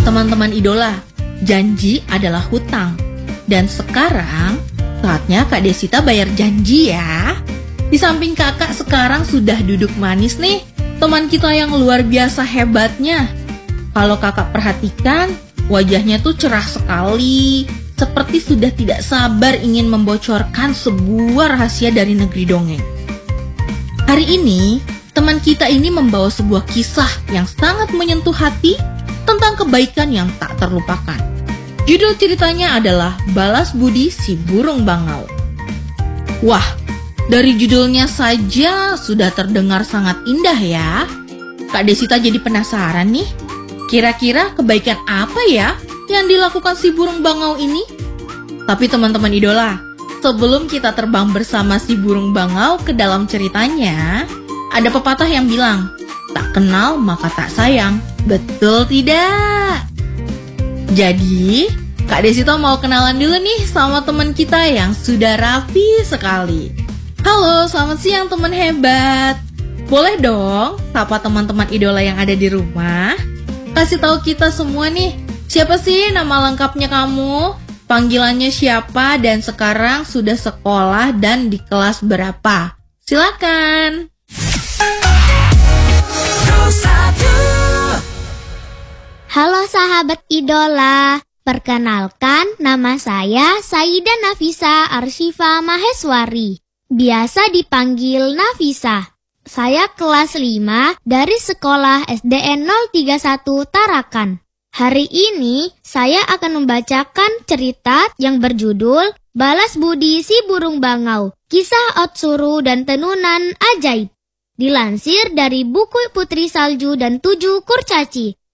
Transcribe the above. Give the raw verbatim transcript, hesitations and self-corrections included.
Teman-teman idola, janji adalah hutang. Dan sekarang saatnya Kak Desita bayar janji ya. Di samping kakak sekarang sudah duduk manis nih, teman kita yang luar biasa hebatnya. Kalau kakak perhatikan, wajahnya tuh cerah sekali, seperti sudah tidak sabar ingin membocorkan sebuah rahasia dari negeri dongeng. Hari ini, teman kita ini membawa sebuah kisah yang sangat menyentuh hati tentang kebaikan yang tak terlupakan. Judul ceritanya adalah Balas Budi Si Burung Bangau. Wah, dari judulnya saja sudah terdengar sangat indah ya. Kak Desita jadi penasaran nih, kira-kira kebaikan apa ya yang dilakukan si burung bangau ini? Tapi teman-teman idola, sebelum kita terbang bersama si burung bangau ke dalam ceritanya, ada pepatah yang bilang, tak kenal maka tak sayang. Betul tidak? Jadi, Kak Desita mau kenalan dulu nih sama teman kita yang sudah rapi sekali. Halo, selamat siang teman hebat. Boleh dong sapa teman-teman idola yang ada di rumah? Kasih tahu kita semua nih, siapa sih nama lengkapnya kamu? Panggilannya siapa dan sekarang sudah sekolah dan di kelas berapa? Silakan. Halo sahabat idola, perkenalkan nama saya Saida Nafisa Arshifa Maheswari, biasa dipanggil Nafisa. Saya kelas lima dari sekolah S D N nol tiga satu Tarakan. Hari ini saya akan membacakan cerita yang berjudul Balas Budi Si Burung Bangau, Kisah Otsuru dan Tenunan Ajaib. Dilansir dari buku Putri Salju dan Tujuh Kurcaci,